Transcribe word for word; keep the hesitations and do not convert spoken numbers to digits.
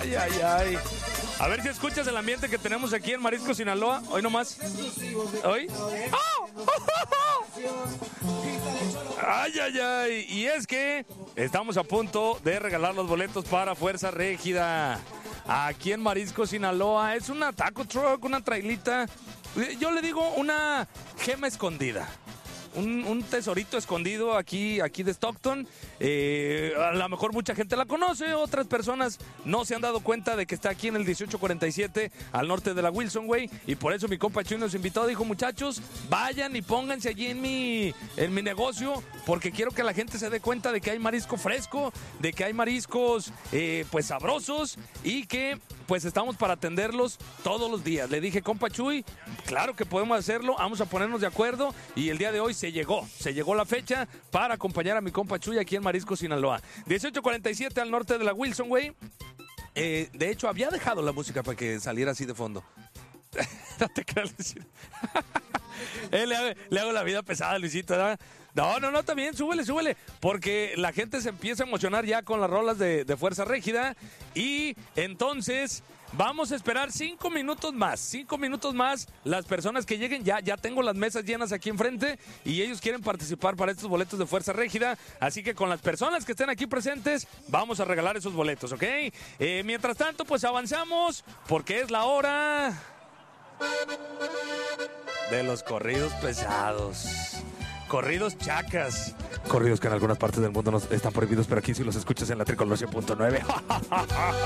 Ay, ay, ay. A ver si escuchas el ambiente que tenemos aquí en Marisco, Sinaloa. Hoy nomás. Hoy. ¡Oh! Ay, ay, ay. Y es que estamos a punto de regalar los boletos para Fuerza Régida. Aquí en Marisco, Sinaloa. Es una taco truck, una trailita. Yo le digo una gema escondida. Un, un tesorito escondido aquí, aquí de Stockton. Eh, a lo mejor mucha gente la conoce, otras personas no se han dado cuenta de que está aquí en el dieciocho cuarenta y siete al norte de la Wilson Way, y por eso mi compa Chuy nos invitó, dijo: muchachos, vayan y pónganse allí en mi, en mi negocio, porque quiero que la gente se dé cuenta de que hay marisco fresco, de que hay mariscos eh, pues sabrosos, y que pues estamos para atenderlos todos los días. Le dije: compa Chuy, claro que podemos hacerlo, vamos a ponernos de acuerdo, y el día de hoy se llegó, se llegó la fecha para acompañar a mi compa Chuy aquí en Marisco, Sinaloa. dieciocho cuarenta y siete al norte de la Wilson Way. Eh, de hecho, había dejado la música para que saliera así de fondo. No te creas, Luisito. eh, le, hago, le hago la vida pesada, Luisito, ¿verdad? No, no, no, también, súbele, súbele, porque la gente se empieza a emocionar ya con las rolas de, de Fuerza Régida, y entonces vamos a esperar cinco minutos más, cinco minutos más, las personas que lleguen, ya, ya tengo las mesas llenas aquí enfrente, y ellos quieren participar para estos boletos de Fuerza Régida, así que con las personas que estén aquí presentes, vamos a regalar esos boletos, ¿ok? Eh, mientras tanto, pues avanzamos, porque es la hora de los corridos pesados. Corridos chacas. Corridos que en algunas partes del mundo no están prohibidos, pero aquí sí los escuchas en la Tricolor cien punto nueve.